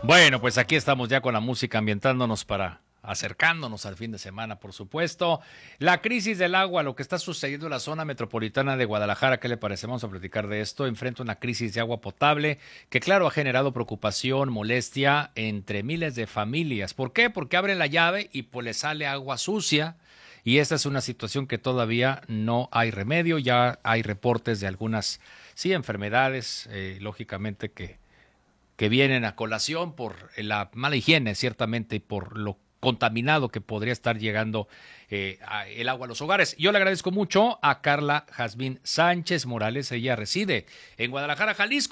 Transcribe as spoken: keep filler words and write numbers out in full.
Bueno, pues aquí estamos ya con la música ambientándonos para acercándonos al fin de semana, por supuesto. La crisis del agua, lo que está sucediendo en la zona metropolitana de Guadalajara, ¿qué le parece? Vamos a platicar de esto. Enfrenta una crisis de agua potable que, claro, ha generado preocupación, molestia entre miles de familias. ¿Por qué? Porque abren la llave y pues le sale agua sucia. Y esta es una situación que todavía no hay remedio. Ya hay reportes de algunas, sí, enfermedades, eh, lógicamente que que vienen a colación por la mala higiene, ciertamente, y por lo contaminado que podría estar llegando eh, a el agua a los hogares. Yo le agradezco mucho a Carla Jazmín Sánchez Morales, ella reside en Guadalajara, Jalisco.